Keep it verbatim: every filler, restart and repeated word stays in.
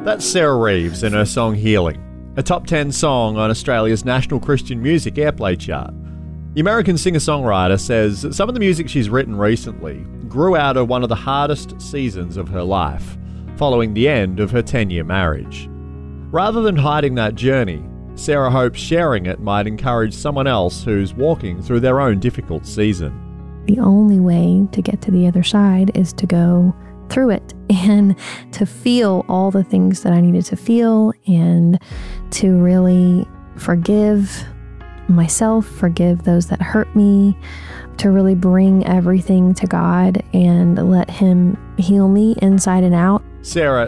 That's Sarah Reeves and her song Healing, a top ten song on Australia's National Christian Music Airplay chart. The American singer-songwriter says that some of the music she's written recently grew out of one of the hardest seasons of her life, following the end of her ten-year marriage. Rather than hiding that journey, Sarah hopes sharing it might encourage someone else who's walking through their own difficult season. The only way to get to the other side is to go through it and to feel all the things that I needed to feel and to really forgive myself, forgive those that hurt me, to really bring everything to God and let Him heal me inside and out. Sarah